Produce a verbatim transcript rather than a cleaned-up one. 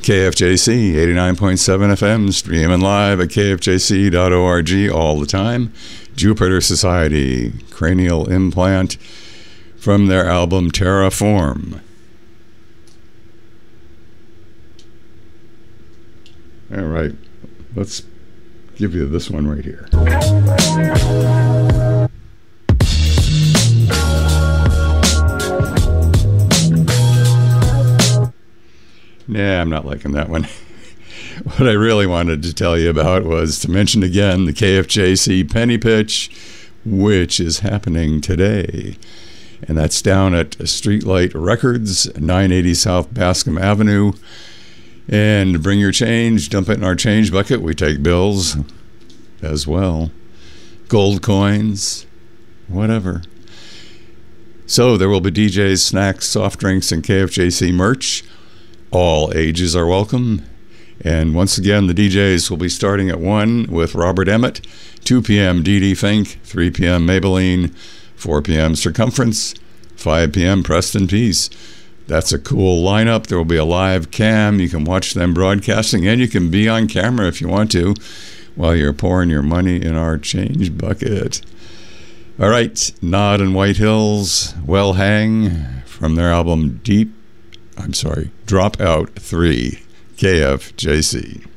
K F J C eighty-nine point seven F M, streaming live at K F J C dot org all the time. Jupiter Society, Cranial Implant, from their album Terraform. All right, let's give you this one right here. Nah, I'm not liking that one. What I really wanted to tell you about was to mention again the K F J C Penny Pitch, which is happening today. And that's down at Streetlight Records, nine eighty South Bascom Avenue. And bring your change, dump it in our change bucket. We take bills as well. Gold coins, whatever. So there will be D Js, snacks, soft drinks, and K F J C merch. All ages are welcome. And once again, the D Js will be starting at one with Robert Emmett, two p.m. Dee Dee Fink, three p.m. Maybelline, four p.m. Circumference, five p.m. Preston Peace. That's a cool lineup. There will be a live cam. You can watch them broadcasting, and you can be on camera if you want to while you're pouring your money in our change bucket. All right, Nod and White Hills, Well Hang, from their album Deep, I'm sorry, Dropout three, K F J C.